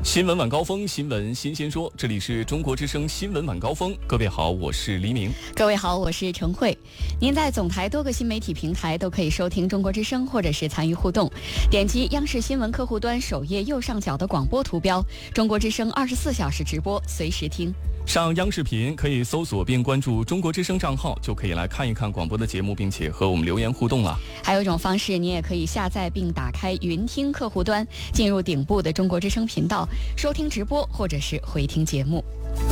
新闻晚高峰，新闻新鲜说，这里是中国之声新闻晚高峰。各位好，我是黎明。 各位好，我是陈慧。您在总台多个新媒体平台都可以收听中国之声，或者是参与互动。点击央视新闻客户端首页右上角的广播图标，中国之声24小时直播，随时听。 上央视频可以搜索并关注中国之声账号，就可以来看一看广播的节目，并且和我们留言互动了。 还有一种方式，你也可以下载并打开云听客户端，进入顶部的中国之声频道，收听直播或者是回听节目。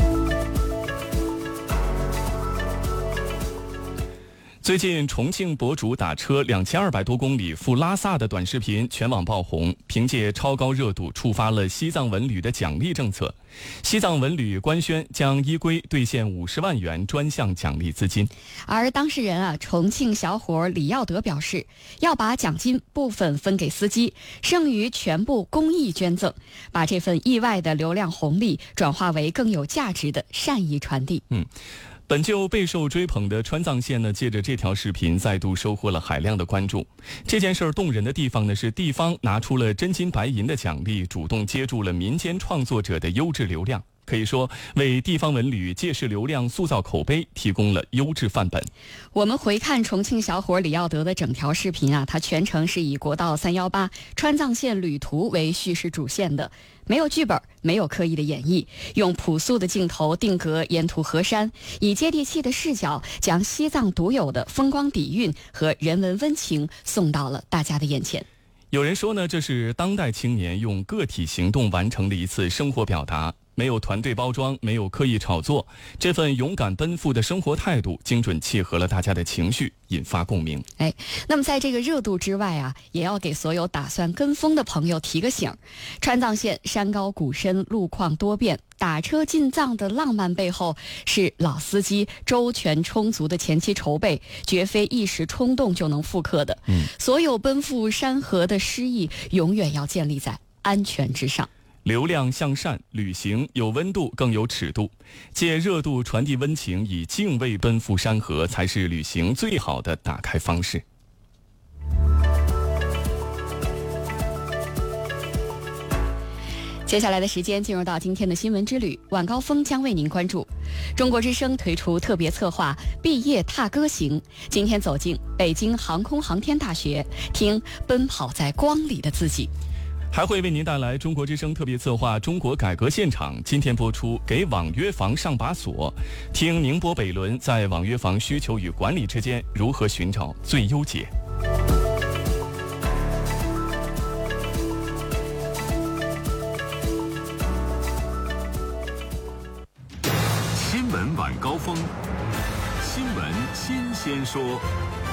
最近重庆博主打车2200多公里赴拉萨的短视频全网爆红，凭借超高热度触发了西藏文旅的奖励政策。西藏文旅官宣将依规兑现50万元专项奖励资金。 而当事人重庆小伙李耀德表示，要把奖金部分分给司机，剩余全部公益捐赠，把这份意外的流量红利转化为更有价值的善意传递。 本就备受追捧的川藏线呢，借着这条视频再度收获了海量的关注。这件事儿动人的地方呢，是地方拿出了真金白银的奖励，主动接住了民间创作者的优质流量，可以说为地方文旅借势流量、塑造口碑提供了优质范本。 我们回看重庆小伙李耀德的整条视频他全程是以国道318川藏线旅途为叙事主线的，没有剧本，没有刻意的演绎，用朴素的镜头定格沿途河山，以接地气的视角将西藏独有的风光底蕴和人文温情送到了大家的眼前。 有人说呢，这是当代青年用个体行动完成的一次生活表达，没有团队包装，没有刻意炒作，这份勇敢奔赴的生活态度精准契合了大家的情绪，引发共鸣。 那么在这个热度之外也要给所有打算跟风的朋友提个醒。川藏线山高谷深，路况多变，打车进藏的浪漫背后是老司机周全充足的前期筹备，绝非一时冲动就能复刻的。所有奔赴山河的诗意永远要建立在安全之上。 流量向善，旅行有温度更有尺度，借热度传递温情，以敬畏奔赴山河，才是旅行最好的打开方式。 接下来的时间进入到今天的新闻之旅，晚高峰将为您关注中国之声推出特别策划毕业踏歌行，今天走进北京航空航天大学，听奔跑在光里的自己。 还会为您带来中国之声特别策划中国改革现场，今天播出给网约房上把锁，听宁波北仑在网约房需求与管理之间如何寻找最优解。 新闻晚高峰，新闻新鲜说。